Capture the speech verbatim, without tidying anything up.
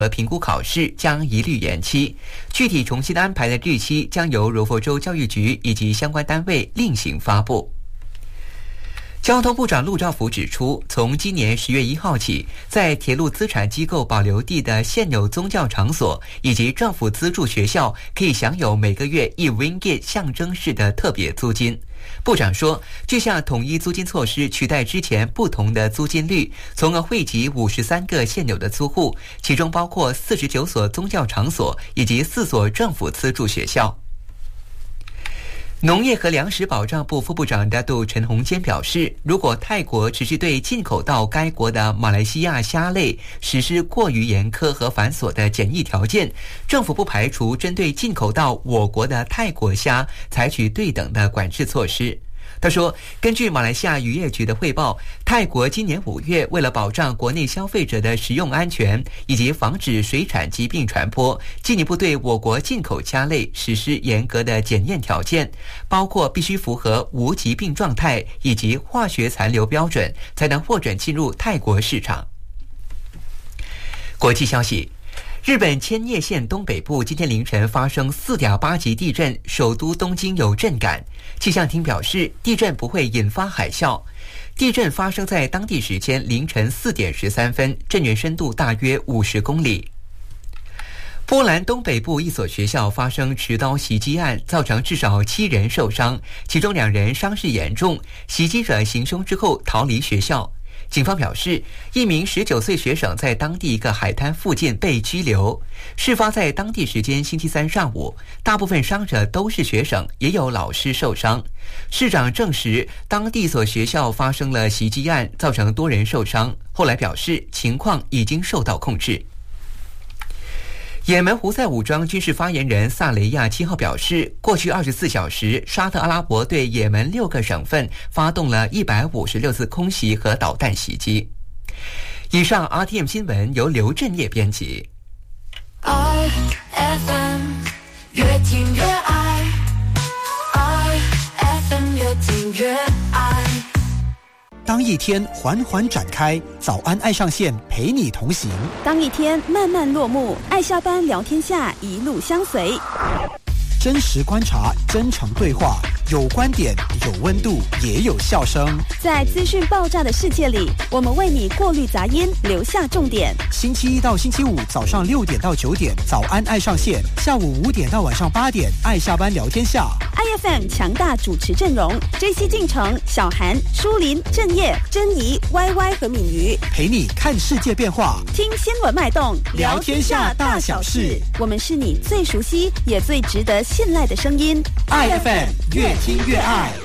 和评估考试将一律延期，具体重新安排的日期将由柔佛州教育局以及相关单位另行发布。交通部长陆兆福指出，从今年十月一号起，在铁路资产机构保留地的现有宗教场所以及政府资助学校，可以享有每个月一 ringgit 象征式的特别租金。部长说，这项统一租金措施取代之前不同的租金率，从而惠及五十三个现有的租户，其中包括四十九所宗教场所以及四所政府资助学校。农业和粮食保障部副部长大杜陈宏坚表示，如果泰国持续对进口到该国的马来西亚虾类实施过于严苛和繁琐的检疫条件，政府不排除针对进口到我国的泰国虾采取对等的管制措施。他说，根据马来西亚渔业局的汇报，泰国今年五月为了保障国内消费者的食用安全以及防止水产疾病传播，进一步对我国进口虾类实施严格的检验条件，包括必须符合无疾病状态以及化学残留标准，才能获准进入泰国市场。国际消息，日本千叶县东北部今天凌晨发生 四点八 级地震，首都东京有震感。气象厅表示，地震不会引发海啸。地震发生在当地时间凌晨四点十三分，震源深度大约五十公里。波兰东北部一所学校发生持刀袭击案，造成至少七人受伤，其中两人伤势严重。袭击者行凶之后逃离学校。警方表示，一名十九岁学生在当地一个海滩附近被拘留。事发在当地时间星期三上午，大部分伤者都是学生，也有老师受伤。市长证实，当地一所学校发生了袭击案，造成多人受伤。后来表示，情况已经受到控制。也门胡塞武装军事发言人萨雷亚七号表示，过去二十四小时，沙特阿拉伯对也门六个省份发动了一百五十六次空袭和导弹袭击。以上 R T M 新闻由刘振业编辑。 I F M 越听越爱 I F M 越听越爱。 当一天缓缓展开，早安爱上线陪你同行； 当一天慢慢落幕，爱下班聊天下一路相随。 真实观察，真诚对话，有观点，有温度，也有笑声。 在资讯爆炸的世界里，我们为你过滤杂音，留下重点。 星期一到星期五早上六点到九点，早安爱上线；下午五点到晚上八点，爱下班聊天下。 I F M 强大主持阵容：J C 进城、小韩、舒林、郑业、珍妮、Y Y 和敏瑜， 陪你看世界变化， 听新闻脉动， 聊天下大小事。 我们是你最熟悉也最值得信赖的声音。 I F M 越听越爱。